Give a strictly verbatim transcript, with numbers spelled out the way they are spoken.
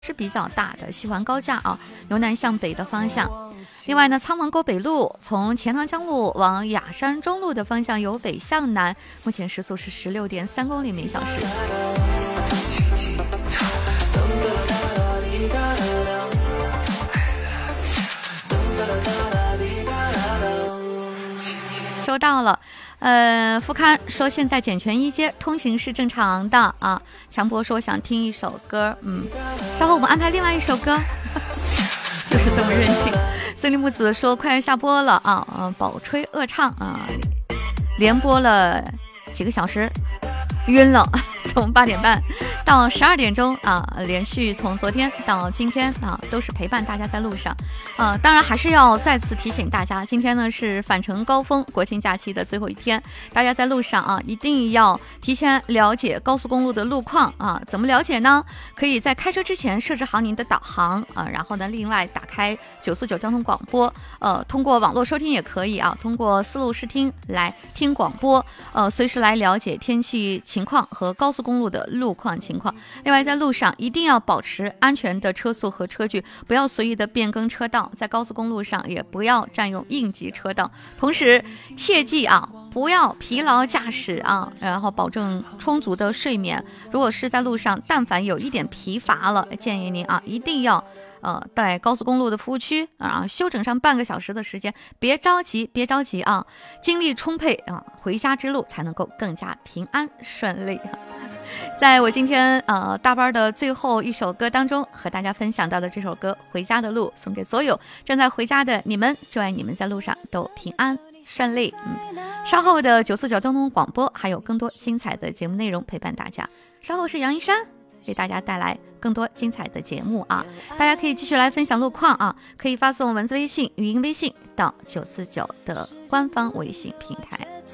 是比较大的，西环高架啊，由南向北的方向。另外呢，苍王沟北路从钱塘江路往雅山中路的方向由北向南，目前时速是十六点三公里每小时。收到了。呃，副刊说现在简泉一街通行是正常的啊。强博说想听一首歌，嗯，稍后我们安排另外一首歌，就是这么任性。森林木子说快要下播了啊，呃，饱吹恶唱啊，连播了几个小时，晕了。从八点半到十二点钟啊，连续从昨天到今天啊，都是陪伴大家在路上。呃，当然还是要再次提醒大家，今天呢是返程高峰，国庆假期的最后一天，大家在路上啊，一定要提前了解高速公路的路况啊。怎么了解呢？可以在开车之前设置好您的导航啊，然后呢，另外打开九四九交通广播，呃，通过网络收听也可以啊，通过思路视听来听广播，呃，随时来了解天气情况和高速公路的路况情况。另外在路上一定要保持安全的车速和车距，不要随意的变更车道，在高速公路上也不要占用应急车道，同时切记啊，不要疲劳驾驶啊，然后保证充足的睡眠。如果是在路上但凡有一点疲乏了，建议您啊一定要呃，在高速公路的服务区啊，休整上半个小时的时间，别着急，别着急啊，精力充沛啊，回家之路才能够更加平安顺利。在我今天呃大班的最后一首歌当中，和大家分享到的这首歌《回家的路》，送给所有正在回家的你们，祝愿你们在路上都平安顺利。嗯，稍后的九四九交通广播还有更多精彩的节目内容陪伴大家。稍后是杨一山为大家带来更多精彩的节目啊，大家可以继续来分享路况啊，可以发送文字微信、语音微信到九四九的官方微信平台。